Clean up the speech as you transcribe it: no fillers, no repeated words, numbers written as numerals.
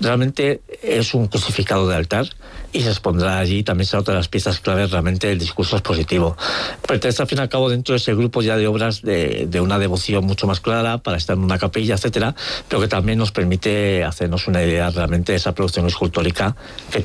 realmente es un crucificado de altar y se expondrá allí. También será otra de las piezas claves, realmente el discurso es positivo. Pertenece al fin y al cabo dentro de ese grupo ya de obras de una devoción mucho más clara para estar en una capilla, etcétera, pero que también nos permite hacernos una idea realmente de esa producción escultórica que